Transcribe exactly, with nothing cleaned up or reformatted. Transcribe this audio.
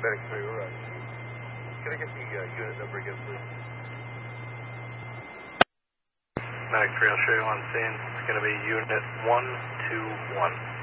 Medic three, we're right. Can I get the uh, unit number again, please? Medic three, I'll show you on scene. It's going to be unit one two one.